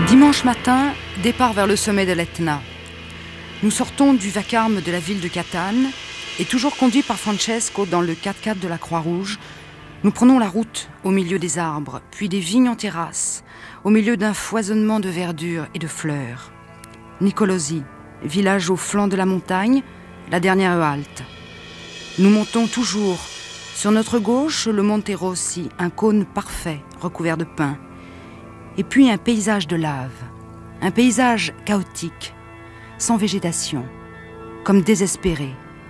Dimanche matin, départ vers le sommet de l'Etna. Nous sortons du vacarme de la ville de Catane et toujours conduits par Francesco dans le 4x4 de la Croix-Rouge, nous prenons la route au milieu des arbres, puis des vignes en terrasse, au milieu d'un foisonnement de verdure et de fleurs. Nicolosi, village au flanc de la montagne, la dernière halte. Nous montons toujours. Sur notre gauche, le Monte Rossi, un cône parfait, recouvert de pins. Et puis un paysage de lave, un paysage chaotique, sans végétation, comme désespéré.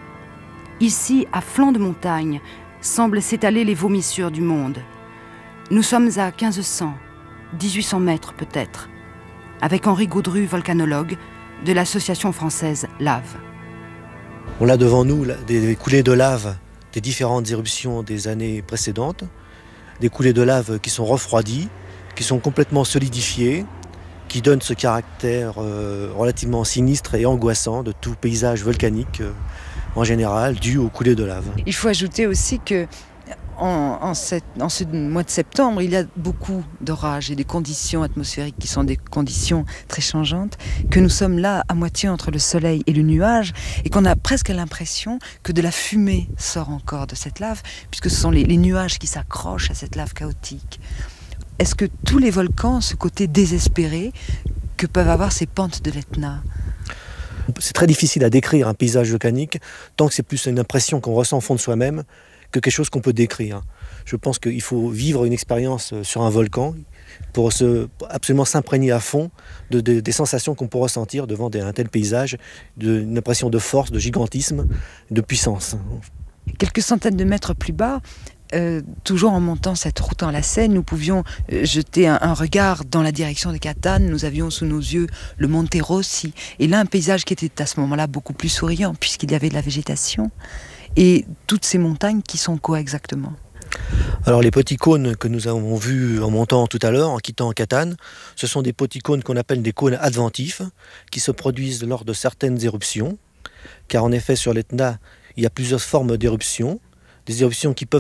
Ici, à flanc de montagne, semblent s'étaler les vomissures du monde. Nous sommes à 1500, 1800 mètres peut-être, avec Henri Gaudru, volcanologue, de l'association française Lave. On a devant nous des coulées de lave des différentes éruptions des années précédentes, des coulées de lave qui sont refroidies, qui sont complètement solidifiées, qui donnent ce caractère relativement sinistre et angoissant de tout paysage volcanique en général, dû aux coulées de lave. Il faut ajouter aussi que en ce mois de septembre, il y a beaucoup d'orages et des conditions atmosphériques qui sont des conditions très changeantes, que nous sommes là à moitié entre le soleil et le nuage et qu'on a presque l'impression que de la fumée sort encore de cette lave, puisque ce sont les nuages qui s'accrochent à cette lave chaotique. Est-ce que tous les volcans ont ce côté désespéré que peuvent avoir ces pentes de l'Etna ? C'est très difficile à décrire un paysage volcanique tant que c'est plus une impression qu'on ressent au fond de soi-même que quelque chose qu'on peut décrire. Je pense qu'il faut vivre une expérience sur un volcan pour absolument s'imprégner à fond des sensations qu'on peut ressentir devant un tel paysage, une impression de force, de gigantisme, de puissance. Quelques centaines de mètres plus bas, toujours en montant cette route en lacet, nous pouvions jeter un regard dans la direction de Catane. Nous avions sous nos yeux le Monte Rossi, et là un paysage qui était à ce moment-là beaucoup plus souriant puisqu'il y avait de la végétation et toutes ces montagnes qui sont quoi exactement ? Alors les petits cônes que nous avons vus en montant tout à l'heure, en quittant Catane, ce sont des petits cônes qu'on appelle des cônes adventifs qui se produisent lors de certaines éruptions, car en effet sur l'Etna il y a plusieurs formes d'éruptions, des éruptions qui peuvent